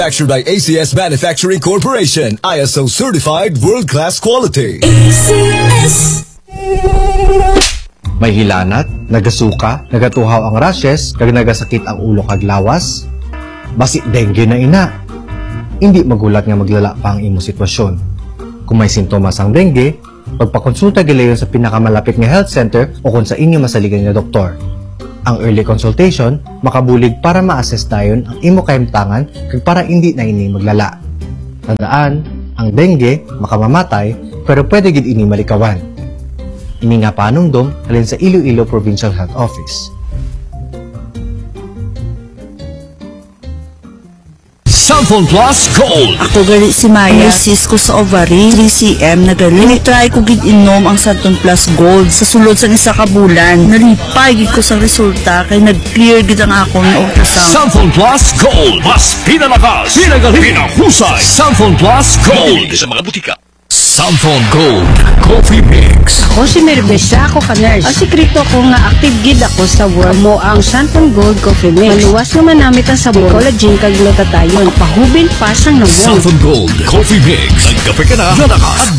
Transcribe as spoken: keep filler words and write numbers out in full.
Manufactured by A C S Manufacturing Corporation, I S O certified world-class quality. A C S. May hilanat, nagasuka, nagatuhaw ang rashes, kag nagasakit ang ulo kag lawas. Basi dengue na ina. Hindi magulat nga maglala pa ang imo sitwasyon. Kung may sintomas ang dengue, pagpakonsulta gilayon sa pinakamalapit nga health center o kung sa inyo masaligan nga doktor. Ang early consultation makabulig para ma-assess dayon ang imo kahimtangan kag para hindi na ini maglala. Tandaan, ang dengue makamamatay pero pwede gid ini malikawan. Ini nga panungdom halin sa Iloilo Provincial Health Office. Samphon Plus Gold. Ako gali si Maya, sis ko sa ovary, three C M na gali. Try ko gid inom ang Samphon Plus Gold sa sulod sa isa ka bulan. Nalipay gid ko sa resulta kay nag-clear gid ang akong ultrasound. Samphon Plus Gold. Mas pinalakas, pinagaling, pinahusay. Samphon Plus Gold. Sa mga butika. Samphon Gold Coffee Mix. Ako si Merbesa, ako ka-nurse. Ang sikreto ko nga active gid ako sa world mo ang Samphon Gold Coffee Mix. Maluwas naman namit ang sabon, collagen kag glutathione. Pahubin pa sang namo. Samphon Gold Coffee Mix. Nagkape ka na, lalakas.